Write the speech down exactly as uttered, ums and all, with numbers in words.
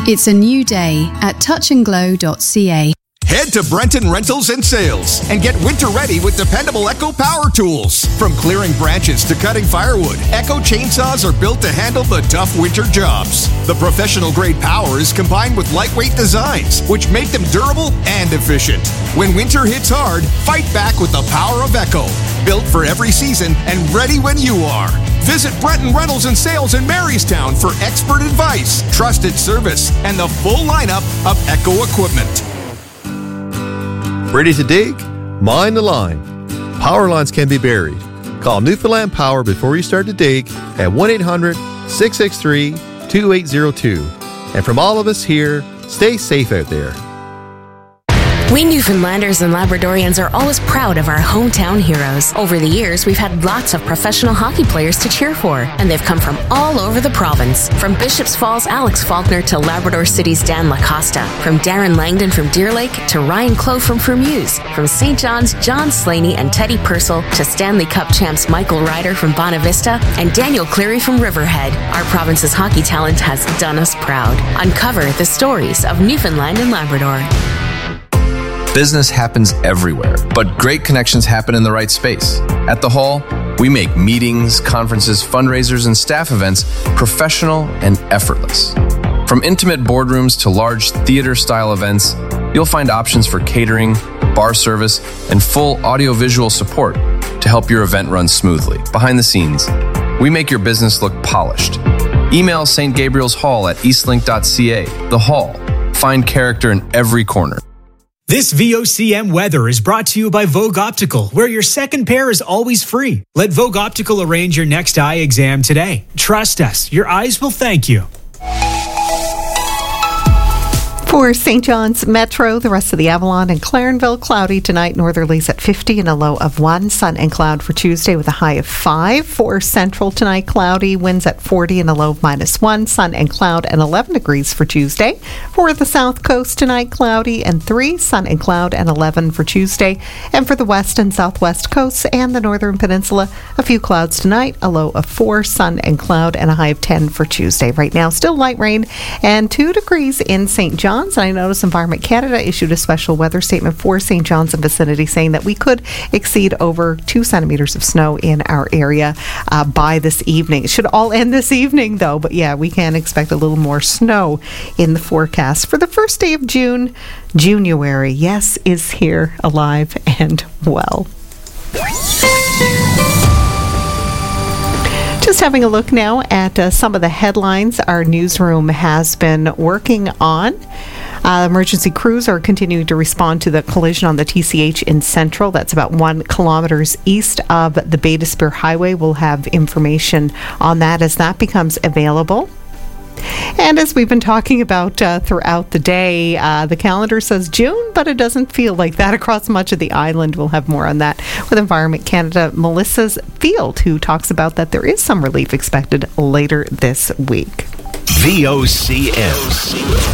It's a new day at touch and glow dot c a. Head to Brenton Rentals and Sales and get winter ready with dependable Echo power tools. From clearing branches to cutting firewood, Echo chainsaws are built to handle the tough winter jobs. The professional grade power is combined with lightweight designs, which make them durable and efficient. When winter hits hard, fight back with the power of Echo. Built for every season and ready when you are. Visit Brenton Rentals and Sales in Marystown for expert advice, trusted service, and the full lineup of Echo equipment. Ready to dig? Mind the line. Power lines can be buried. Call Newfoundland Power before you start to dig at one eight hundred, six six three, two eight zero two. And from all of us here, stay safe out there. We Newfoundlanders and Labradorians are always proud of our hometown heroes. Over the years, we've had lots of professional hockey players to cheer for, and they've come from all over the province. From Bishops Falls' Alex Faulkner to Labrador City's Dan Lacosta. From Darren Langdon from Deer Lake to Ryan Clough from Fermuse. From Saint John's, John Slaney and Teddy Purcell to Stanley Cup champs Michael Ryder from Bonavista and Daniel Cleary from Riverhead. Our province's hockey talent has done us proud. Uncover the stories of Newfoundland and Labrador. Business happens everywhere, but great connections happen in the right space. At The Hall, we make meetings, conferences, fundraisers, and staff events professional and effortless. From intimate boardrooms to large theater-style events, you'll find options for catering, bar service, and full audio-visual support to help your event run smoothly. Behind the scenes, we make your business look polished. Email Saint Gabriel's Hall at eastlink dot c a. The Hall. Find character in every corner. This V O C M weather is brought to you by Vogue Optical, where your second pair is always free. Let Vogue Optical arrange your next eye exam today. Trust us, your eyes will thank you. For Saint John's Metro, the rest of the Avalon and Clarenville, cloudy tonight, northerlies at fifty and a low of one. Sun and cloud for Tuesday with a high of five. For Central tonight, cloudy, winds at forty and a low of minus one. Sun and cloud and eleven degrees for Tuesday. For the South Coast tonight, cloudy and three. Sun and cloud and eleven for Tuesday. And for the West and Southwest coasts and the Northern Peninsula, a few clouds tonight, a low of four. Sun and cloud and a high of ten for Tuesday. Right now, still light rain and two degrees in Saint John's. And I noticed Environment Canada issued a special weather statement for Saint John's and vicinity saying that we could exceed over two centimeters of snow in our area uh, by this evening. It should all end this evening, though. But yeah, we can expect a little more snow in the forecast. For the first day of June, January, yes, is here, alive and well. Just having a look now at uh, some of the headlines our newsroom has been working on. Uh, emergency crews are continuing to respond to the collision on the T C H in Central. That's about one kilometers east of the Bay d'Espoir Highway. We'll have information on that as that becomes available. And as we've been talking about uh, throughout the day, uh, the calendar says June, but it doesn't feel like that across much of the island. We'll have more on that with Environment Canada Melissa's Field, who talks about that there is some relief expected later this week. V O C M.